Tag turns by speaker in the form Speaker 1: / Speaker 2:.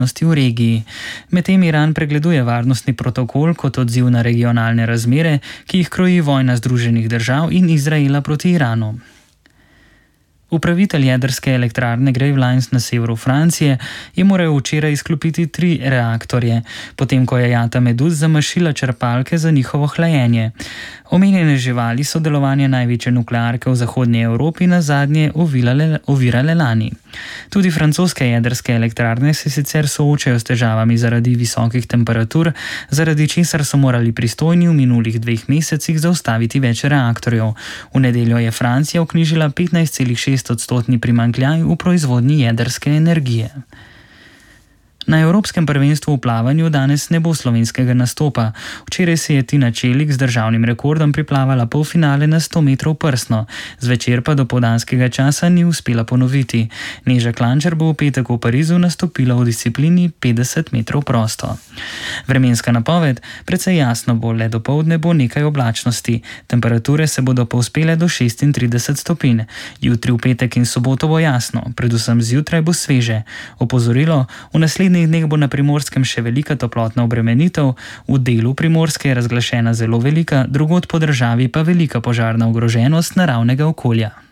Speaker 1: v regiji. Medtem Iran pregleduje varnostni protokol kot odziv na regionalne razmere, ki jih kroji vojna Združenih držav in Izraela proti Iranu. Upravitelj jedrske elektrarne Gravelines na severu Francije je moral včeraj izklopiti 3 reaktorje, potem ko je jata Meduz zamašila črpalke za njihovo hlajenje. Omenjene živali so delovanje največje nuklearke v zahodnji Evropi nazadnje ovirale lani. Tudi francoske jedrske elektrarne se sicer soočajo s težavami zaradi visokih temperatur, zaradi česar so morali pristojni v minulih 2 mesecih zaustaviti več reaktorjev. V nedeljo je Francija vknjižila 15,6% primanjkljaj v proizvodnji jedrske energije. Na Evropskem prvenstvu v plavanju danes ne bo slovenskega nastopa. Včeraj se je Tina Čelik z državnim rekordom priplavala polfinale na 100 metrov prsno, zvečer pa do popoldanskega časa ni uspela ponoviti. Neža Klančar bo v petek v Parizu nastopila v disciplini 50 metrov prosto. Vremenska napoved: precej jasno bo, le dopoldne bo nekaj oblačnosti. Temperature se bodo povzpele do 36 stopinj. Jutri v petek in soboto bo jasno, predvsem zjutraj bo sveže. Opozorilo: v naslednjih dneh bo na Primorskem še velika toplotna obremenitev, v delu Primorske je razglašena zelo velika, drugod po državi pa velika požarna ogroženost naravnega okolja.